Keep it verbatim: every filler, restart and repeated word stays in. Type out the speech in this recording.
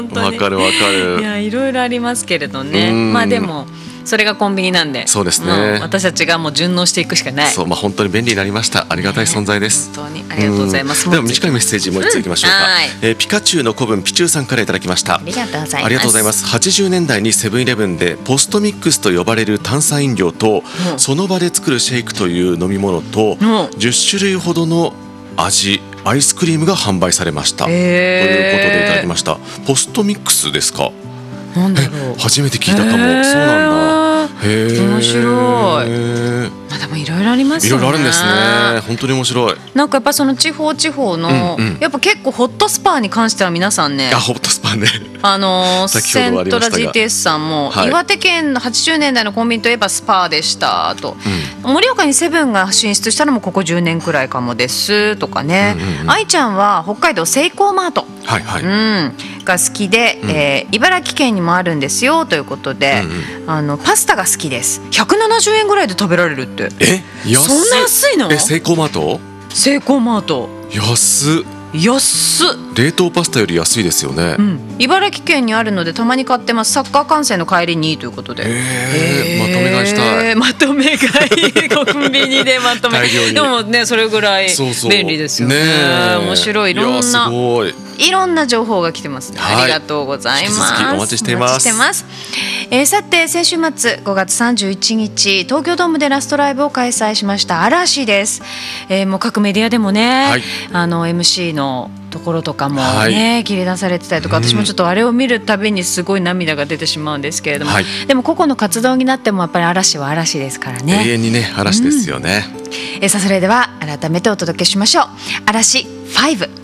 わかるわかる。 いや、いろいろありますけれどね。まあでもそれがコンビニなんで、 そうですね、 私たちがもう順応していくしかない。 そう、まあ、本当に便利になりました。ありがたい存在です、 ね、本当にありがとうございます。 では短いメッセージもう一ついきましょうか、うん、えー、ピカチュウの子分ピチュウさんからいただきました。 ありがとうございます。 ありがとうございます。はちじゅうねんだいにセブンイレブンでポストミックスと呼ばれる炭酸飲料と、うん、その場で作るシェイクという飲み物と、うん、じゅっしゅるいほどの味アイスクリームが販売されました、えー、ということでいただきました。ポストミックスですか。 なんだろう、 初めて聞いたかも、えー、そうなんだ。へー、 面白い。まあでもいろいろありますよね。 いろいろあるんですね。本当に面白い。 なんかやっぱその地方地方の、うんうん、やっぱ結構ホットスパーに関しては皆さんね、 あ、ホットスパーね、あのー、セントラ ジーティーエス さんも、はい、岩手県のはちじゅうねんだいのコンビニといえばスパーでしたと、うん、盛岡にセブンが進出したのもここじゅうねんくらいかもですとかね、うんうんうん、愛ちゃんは北海道セイコーマート、はいはい、うん、が好きで、うん、えー、茨城県にもあるんですよということで、うんうん、あのパスタが好きです。ひゃくななじゅうえんぐらいで食べられるって。 え、安い。 そんな安いの？ え、セイコーマート？ セイコーマート安っ。 安っ。 冷凍パスタより安いですよね、うん、 茨城県にあるのでたまに買ってます。サッカー観戦の帰りにということで、 えー、まとめ買いしたい。 まとめ買いコンビニでまとめでもね、それぐらい便利ですよね。ね、面白い。いろんな、いや、すごい、いろんな情報が来てますね、はい、ありがとうございます。引き続きお待ちしています。お待ちしてます。えー、さて先週末ごがつさんじゅういちにち東京ドームでラストライブを開催しました嵐です、えー、もう各メディアでもね、はい、あの エムシー のところとかもね、はい、切り出されてたりとか、私もちょっとあれを見るたびにすごい涙が出てしまうんですけれども、はい、でも個々の活動になってもやっぱり嵐は嵐ですからね。 永遠にね、嵐ですよね、 うん、えー、さあそれでは改めてお届けしましょう。嵐ファイブ。